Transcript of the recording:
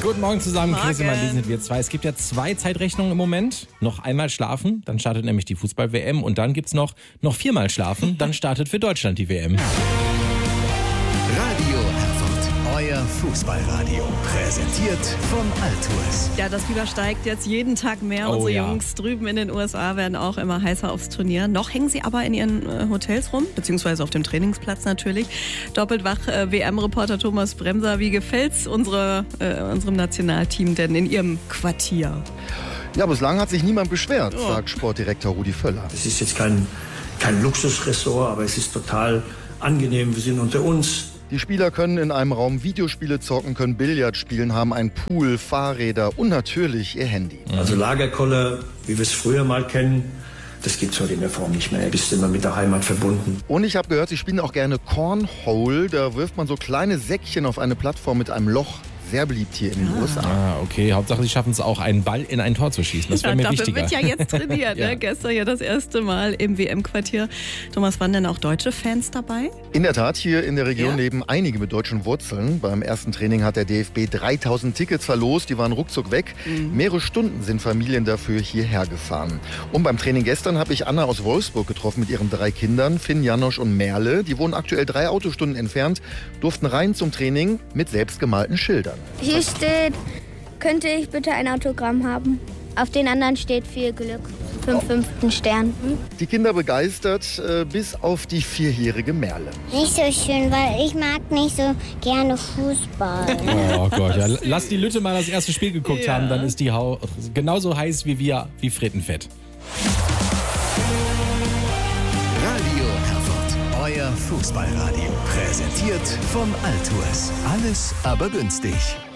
Guten Morgen zusammen, Chris und Morgen. Marlene sind wir zwei. Es gibt ja 2 Zeitrechnungen im Moment. Noch einmal schlafen, dann startet nämlich die Fußball-WM. Und dann gibt's noch 4-mal schlafen, dann startet für Deutschland die WM. Radio Herford, euer Fußballradio. Präsentiert von Altours. Ja, das Fieber steigt jetzt jeden Tag mehr. Oh Unsere ja. Jungs drüben in den USA werden auch immer heißer aufs Turnier. Noch hängen sie aber in ihren Hotels rum, beziehungsweise auf dem Trainingsplatz natürlich. Doppelt wach WM-Reporter Thomas Bremser. Wie gefällt's unserem Nationalteam denn in ihrem Quartier? Ja, bislang hat sich niemand beschwert, sagt Sportdirektor Rudi Völler. Es ist jetzt kein Luxusressort, aber es ist total angenehm. Wir sind unter uns. Die Spieler können in einem Raum Videospiele zocken, können Billard spielen, haben einen Pool, Fahrräder und natürlich ihr Handy. Also Lagerkoller, wie wir es früher mal kennen, das gibt es heute in der Form nicht mehr. Du bist immer mit der Heimat verbunden. Und ich habe gehört, sie spielen auch gerne Cornhole. Da wirft man so kleine Säckchen auf eine Plattform mit einem Loch. Sehr beliebt hier in den USA. Ah, okay. Hauptsache, sie schaffen es auch, einen Ball in ein Tor zu schießen. Das wäre mir Dafür wichtiger. wird ja jetzt trainiert. Ja. Ne? Gestern ja das erste Mal im WM-Quartier. Thomas, waren denn auch deutsche Fans dabei? In der Tat, hier in der Region Ja. leben einige mit deutschen Wurzeln. Beim ersten Training hat der DFB 3000 Tickets verlost. Die waren ruckzuck weg. Mehrere Stunden sind Familien dafür hierher gefahren. Und beim Training gestern habe ich Anna aus Wolfsburg getroffen mit ihren 3 Kindern, Finn, Janosch und Merle. Die wohnen aktuell 3 Autostunden entfernt, durften rein zum Training mit selbstgemalten Schildern. Hier steht, könnte ich bitte ein Autogramm haben? Auf den anderen steht viel Glück. 5 Stern. Die Kinder begeistert, bis auf die 4-jährige Merle. Nicht so schön, weil ich mag nicht so gerne Fußball. Oh Gott, ja. Lass die Lütte mal das erste Spiel geguckt Ja. haben, dann ist die genauso heiß wie wir, wie Frittenfett. Radio Herford, euer Fußballradio. Präsentiert von Altours. Alles aber günstig.